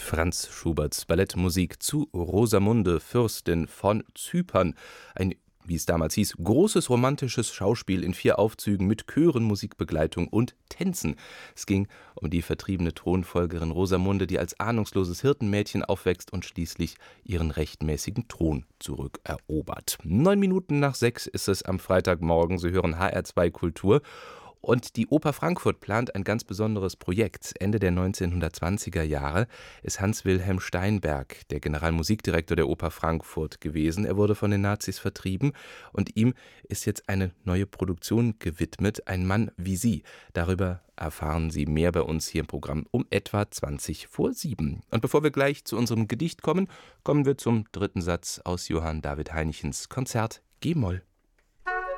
Franz Schuberts Ballettmusik zu Rosamunde, Fürstin von Zypern. Ein, wie es damals hieß, großes romantisches Schauspiel in 4 Aufzügen mit Chören, Musikbegleitung und Tänzen. Es ging um die vertriebene Thronfolgerin Rosamunde, die als ahnungsloses Hirtenmädchen aufwächst und schließlich ihren rechtmäßigen Thron zurückerobert. 9 Minuten nach 6 ist es am Freitagmorgen. Sie hören HR2 Kultur. Und die Oper Frankfurt plant ein ganz besonderes Projekt. Ende der 1920er Jahre ist Hans-Wilhelm Steinberg, der Generalmusikdirektor der Oper Frankfurt, gewesen. Er wurde von den Nazis vertrieben und ihm ist jetzt eine neue Produktion gewidmet, Ein Mann wie Sie. Darüber erfahren Sie mehr bei uns hier im Programm um etwa 7:20. Und bevor wir gleich zu unserem Gedicht kommen, kommen wir zum dritten Satz aus Johann David Heinichens Konzert G-Moll.